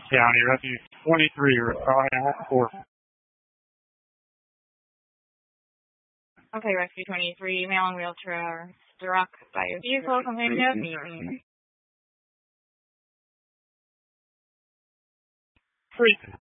County, Rescue 23, responding for. Okay, Rescue 23, male in wheelchair struck by a vehicle complaining of kneeling. Freezing.